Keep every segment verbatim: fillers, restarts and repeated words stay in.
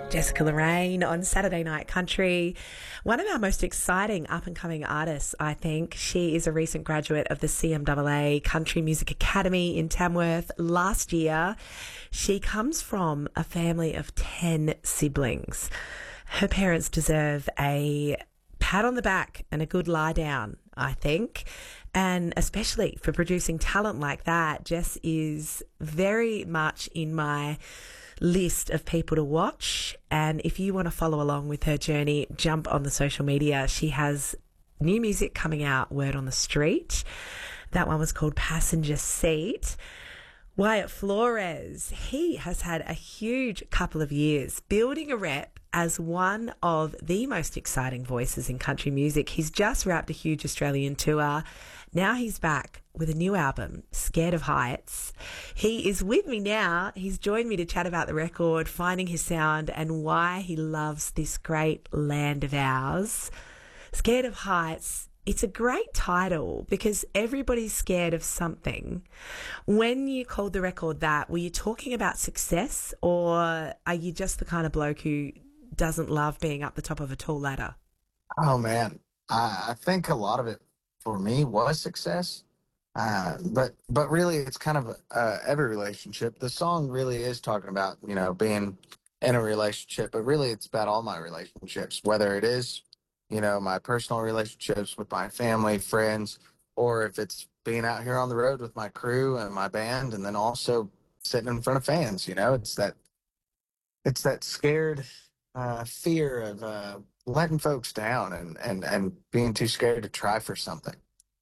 Jessica Lorraine on Saturday Night Country. One of our most exciting up-and-coming artists, I think. She is a recent graduate of the C M A A Country Music Academy in Tamworth last year. She comes from a family of ten siblings. Her parents deserve a pat on the back and a good lie down, I think. And especially for producing talent like that, Jess is very much in my list of people to watch. And if you want to follow along with her journey, jump on the social media. She has new music coming out, Word on the Street. That one was called Passenger Seat. Wyatt Flores, he has had a huge couple of years building a rep as one of the most exciting voices in country music. He's just wrapped a huge Australian tour. Now he's back with a new album, Scared of Heights. He is with me now. He's joined me to chat about the record, finding his sound, and why he loves this great land of ours. Scared of Heights, it's a great title because everybody's scared of something. When you called the record that, were you talking about success, or are you just the kind of bloke who doesn't love being up the top of a tall ladder? Oh man, I, I think a lot of it for me was success, uh, but but really it's kind of uh, every relationship. The song really is talking about you know being in a relationship, but really it's about all my relationships, whether it is you know my personal relationships with my family, friends, or if it's being out here on the road with my crew and my band, and then also sitting in front of fans. You know, it's that it's that scared uh, fear of uh, letting folks down and, and, and being too scared to try for something.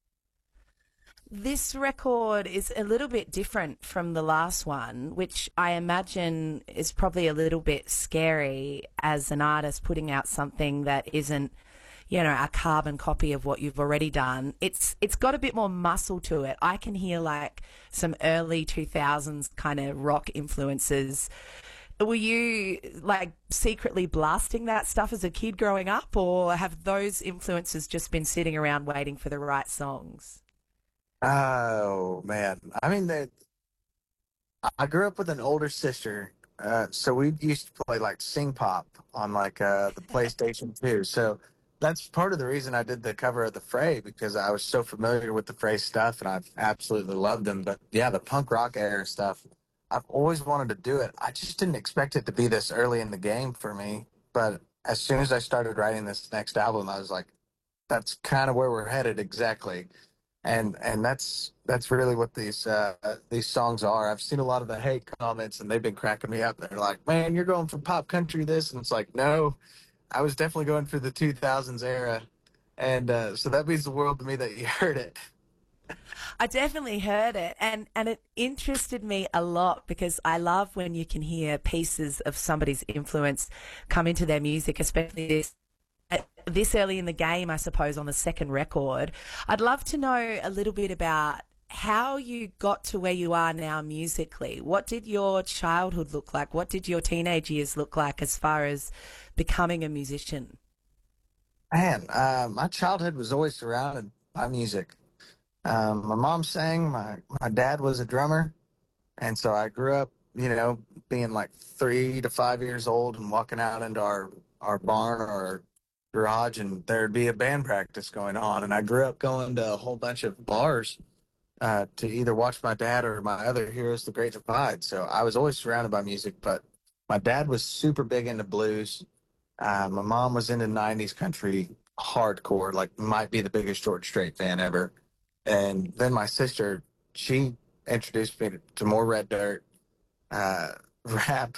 This record is a little bit different from the last one, which I imagine is probably a little bit scary as an artist putting out something that isn't, you know, a carbon copy of what you've already done. It's it's got a bit more muscle to it. I can hear like some early two thousands kind of rock influences. Were you like secretly blasting that stuff as a kid growing up, or have those influences just been sitting around waiting for the right songs? Oh man, I mean that. I grew up with an older sister, uh, so we used to play like Sing Pop on like uh, the PlayStation two. So that's part of the reason I did the cover of the Fray, because I was so familiar with the Fray stuff and I've absolutely loved them. But yeah, the punk rock era stuff, I've always wanted to do it. I just didn't expect it to be this early in the game for me. But as soon as I started writing this next album, I was like, that's kind of where we're headed exactly. And and that's that's really what these uh, these songs are. I've seen a lot of the hate comments, and they've been cracking me up. They're like, "Man, you're going for pop country this," and it's like, no, I was definitely going for the two thousands era, and uh, so that means the world to me that you heard it. I definitely heard it, and, and it interested me a lot because I love when you can hear pieces of somebody's influence come into their music, especially this this early in the game, I suppose, on the second record. I'd love to know a little bit about how you got to where you are now musically. What did your childhood look like? What did your teenage years look like as far as becoming a musician? Man, uh, my childhood was always surrounded by music. Um, my mom sang, my, my dad was a drummer, and so I grew up, you know, being like three to five years old and walking out into our, our barn or garage, and there'd be a band practice going on. And I grew up going to a whole bunch of bars uh, to either watch my dad or my other heroes, The Great Divide. So I was always surrounded by music, but my dad was super big into blues. Uh, my mom was into nineties country hardcore, like might be the biggest George Strait fan ever. And then my sister, she introduced me to more Red Dirt, uh, rap,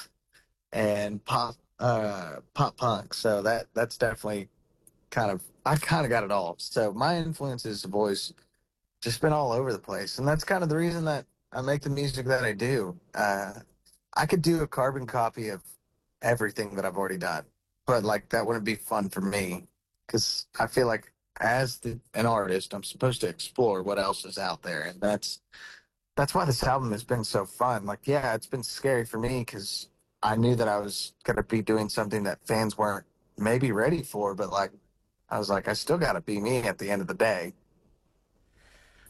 and pop, uh, pop punk. So that that's definitely kind of I kind of got it all. So my influences have always just been all over the place, and that's kind of the reason that I make the music that I do. Uh, I could do a carbon copy of everything that I've already done, but like that wouldn't be fun for me because I feel like as the, an artist, I'm supposed to explore what else is out there, and that's that's why this album has been so fun. Like, yeah, it's been scary for me because I knew that I was gonna be doing something that fans weren't maybe ready for, but like I was like, I still gotta be me at the end of the day.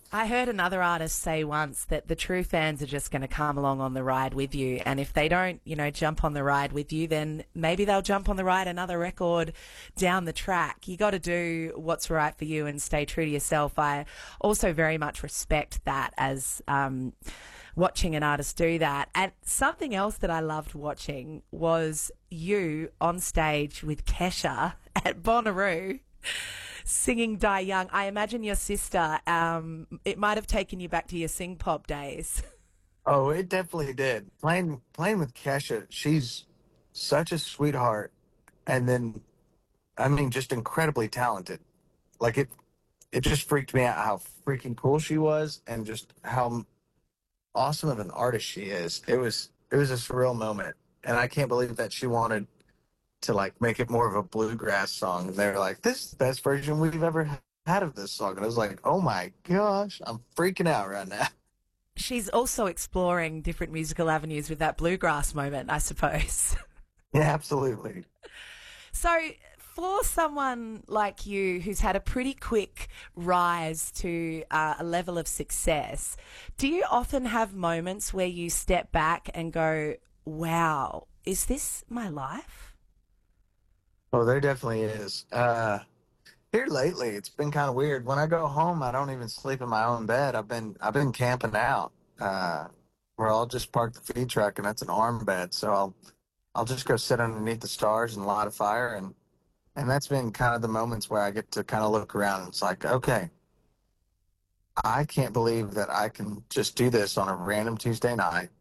I heard another artist say once that the true fans are just going to come along on the ride with you. And if they don't, you know, jump on the ride with you, then maybe they'll jump on the ride another record down the track. You got to do what's right for you and stay true to yourself. I also very much respect that as um, watching an artist do that. And something else that I loved watching was you on stage with Kesha at Bonnaroo, singing Die Young. I imagine your sister, um, it might have taken you back to your sing pop days. Oh, it definitely did. Playing playing with Kesha, she's such a sweetheart, and then, I mean, just incredibly talented. Like it, it just freaked me out how freaking cool she was, and just how awesome of an artist she is. It was it was a surreal moment, and I can't believe that she wanted to like make it more of a bluegrass song. And they were like, "This is the best version we've ever had of this song." And I was like, "Oh my gosh, I'm freaking out right now." She's also exploring different musical avenues with that bluegrass moment, I suppose. Yeah, absolutely. So, for someone like you who's had a pretty quick rise to uh, a level of success, do you often have moments where you step back and go, wow, is this my life? Oh, there definitely is. Uh, here lately, it's been kind of weird. When I go home, I don't even sleep in my own bed. I've been I've been camping out, uh, where I'll just park the feed truck, and that's an arm bed. So I'll I'll just go sit underneath the stars and light a fire, and and that's been kind of the moments where I get to kind of look around. And it's like, okay, I can't believe that I can just do this on a random Tuesday night